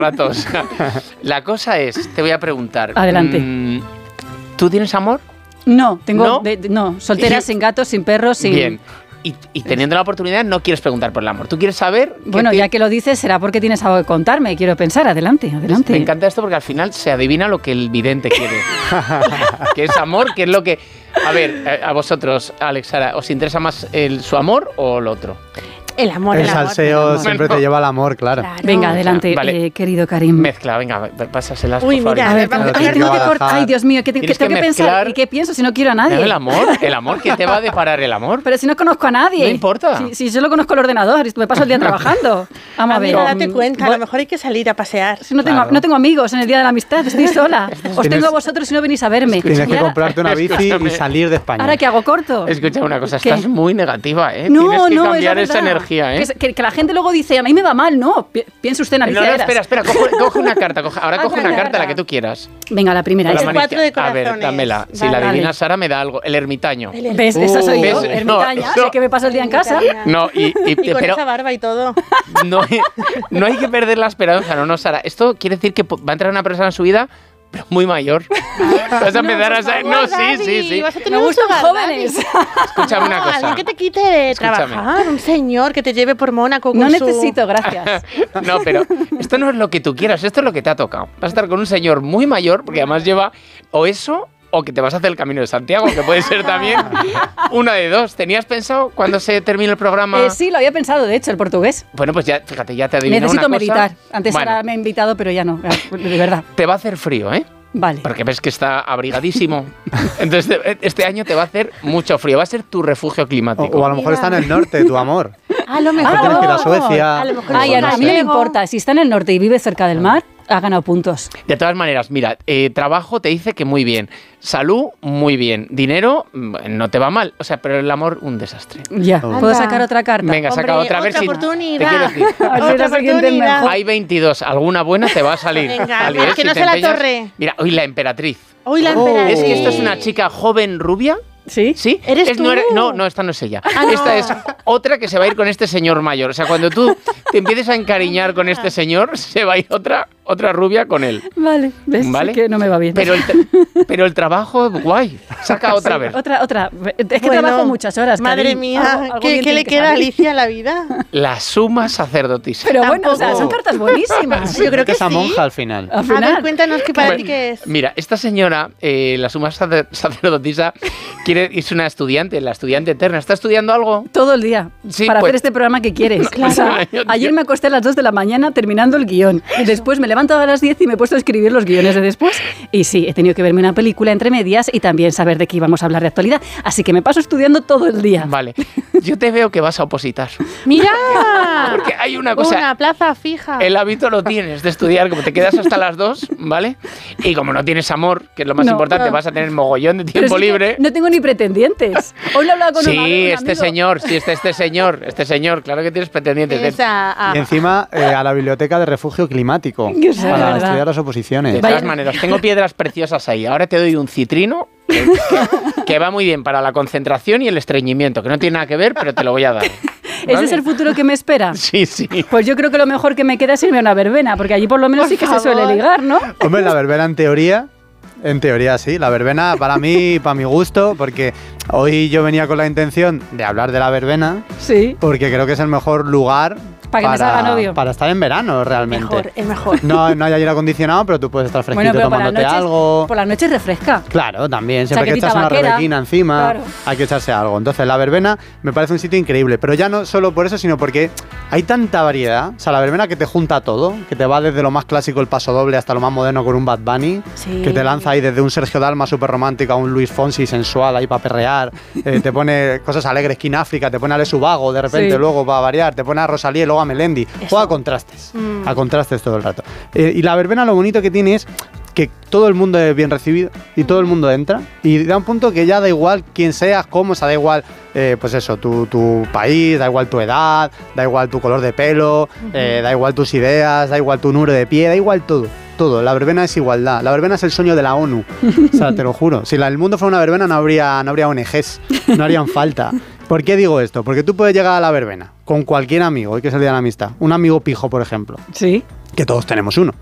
rato. O sea, la cosa es, te voy a preguntar. Adelante. ¿Tú tienes amor? No, tengo... ¿No? No, soltera, sin gatos, sin perros, sin... Bien. Y teniendo la oportunidad, no quieres preguntar por el amor. Tú quieres saber... Bueno, ya que lo dices, será porque tienes algo que contarme. Quiero pensar. Adelante. Me encanta esto porque al final se adivina lo que el vidente quiere. ¿Qué es amor? ¿Qué es lo que...? A ver, a vosotros, Alex, Sara, ¿os interesa más su amor o lo otro? El amor, el salseo siempre te lleva al amor, claro. Venga, adelante, vale. querido Karim. Mezcla, venga, pásaselas, Uy, por favor. mira, A ver, tengo que cortar. Ay, Dios mío, ¿qué tengo que pensar? ¿Y qué pienso si no quiero a nadie? El amor, ¿qué te va a deparar el amor? Pero si no conozco a nadie. No importa. Si solo conozco el ordenador y me paso el día trabajando. Vamos a ver. Date cuenta, a lo mejor hay que salir a pasear. Si no tengo amigos en el día de la amistad, estoy sola. Os tengo a vosotros si no venís a verme. Tienes que comprarte una bici y salir de España. ¿Ahora qué hago? ¿Corto? Escucha una cosa, estás muy negativa, ¿eh? No, tienes que cambiar esa energía, ¿eh? Que la gente luego dice, a mí me va mal, no. Piense usted en Alicia Eras. Espera, coge una carta. Ahora coge una carta, la que tú quieras. Venga, la primera. Es 4 de corazones. A ver, dámela. Si la adivina Sara, me da algo. El ermitaño. ¿Ves? Esa soy yo, ermitaña. Sé que me paso el día en casa. No, y con pero esa barba y todo. No hay que perder la esperanza, no, Sara. Esto quiere decir que va a entrar una persona en su vida, pero muy mayor. Vas a empezar a saber. No, sí. Vas a tener me gustan jóvenes. Escúchame una cosa. Alguien que te quite de trabajar, un señor que te lleve por Mónaco. No necesito, gracias. No, pero esto no es lo que tú quieras, esto es lo que te ha tocado. Vas a estar con un señor muy mayor, porque además lleva o eso, o que te vas a hacer el Camino de Santiago, que puede ser también una de dos. ¿Tenías pensado cuando se termine el programa? Sí, lo había pensado, de hecho, el portugués. Bueno, pues ya, fíjate, ya te adivino una cosa. Necesito meditar. Antes ahora me he invitado, pero ya no, de verdad. Te va a hacer frío, ¿eh? Vale. Porque ves que está abrigadísimo. Entonces, este año te va a hacer mucho frío. Va a ser tu refugio climático. O a lo mejor está en el norte, tu amor. A lo mejor. Tienes que ir a Suecia. A lo mejor a mí no me importa. Si está en el norte y vive cerca del mar, ha ganado puntos. De todas maneras, mira, trabajo te dice que muy bien. Salud, muy bien. Dinero, no te va mal. O sea, pero el amor, un desastre. Ya. ¿Puedo sacar otra carta? Venga, saca otra. A ver si oportunidad. te quiero decir. Otra oportunidad. Hay 22. Alguna buena te va a salir. Venga, Vale, que no se la torre. Mira, hoy la emperatriz. Hoy la emperatriz. Es que esto es una chica joven rubia. ¿Sí? ¿Sí? ¿Eres tú? No, esta no es ella. Esta es otra que se va a ir con este señor mayor. O sea, cuando tú te empieces a encariñar con este señor, se va a ir otra rubia con él. Vale, ves ¿Vale? que no me va bien. Pero el trabajo, guay. Saca otra vez. Otra. Es que trabajo muchas horas. Madre mía, ¿qué le queda a Alicia a la vida? La suma sacerdotisa. Pero bueno, o sea, son cartas buenísimas. Yo creo que esa sí. monja al final. A ver, cuéntanos qué para ti qué es. Mira, esta señora, la suma sacerdotisa, es una estudiante, la estudiante eterna. ¿Está estudiando algo? Todo el día. Sí, para pues, hacer este programa que quieres. Claro. O sea, ayer me acosté a las 2 de la mañana terminando el guión. Y después me he levantado a las 10 y me he puesto a escribir los guiones de después. Y sí, he tenido que verme una película entre medias y también saber de qué íbamos a hablar de actualidad. Así que me paso estudiando todo el día. Vale. Yo te veo que vas a opositar. ¡Mira! Porque hay una cosa. Una plaza fija. El hábito lo tienes de estudiar, como te quedas hasta las 2, ¿vale? Y como no tienes amor, que es lo más importante, vas a tener mogollón de tiempo libre. No tengo ni pretendientes. Hoy lo he hablado con un amigo. Este señor, claro que tienes pretendientes. Y encima a la biblioteca de refugio climático para estudiar las oposiciones. De todas maneras, tengo piedras preciosas ahí. Ahora te doy un citrino que va muy bien para la concentración y el estreñimiento, que no tiene nada que ver, pero te lo voy a dar. ¿Vale? ¿Ese es el futuro que me espera? Sí. Pues yo creo que lo mejor que me queda es irme a una verbena, porque allí por lo menos sí que se suele ligar, ¿no? Hombre, la verbena en teoría sí, la verbena para mí, para mi gusto, porque hoy yo venía con la intención de hablar de la verbena, sí, porque creo que es el mejor lugar para que me salga novio. Para estar en verano, realmente. Es mejor. No hay aire acondicionado, pero tú puedes estar fresquito tomándote algo. Por las noches refresca. Claro, también. Siempre que echas una rebequina encima, hay que echarse algo. Entonces, la verbena me parece un sitio increíble. Pero ya no solo por eso, sino porque hay tanta variedad. O sea, la verbena que te junta todo, que te va desde lo más clásico, el paso doble, hasta lo más moderno con un Bad Bunny, que te lanza ahí desde un Sergio Dalma súper romántico a un Luis Fonsi sensual ahí para perrear. Te pone cosas alegres, King África, te pone a Alex Ubago de repente, luego para variar, te pone a Rosalía y luego a Melendi. Juega a contrastes todo el rato. Y la verbena lo bonito que tiene es que todo el mundo es bien recibido y todo el mundo entra y da un punto que ya da igual quién seas, cómo, o sea, da igual pues eso, tu país, da igual tu edad, da igual tu color de pelo, da igual tus ideas, da igual tu número de pie, da igual todo. La verbena es igualdad. La verbena es el sueño de la ONU. O sea, te lo juro. Si el mundo fuera una verbena no habría ONGs, no harían falta. ¿Por qué digo esto? Porque tú puedes llegar a la verbena con cualquier amigo, hoy que es el día de la amistad, un amigo pijo, por ejemplo. Sí. que todos tenemos uno.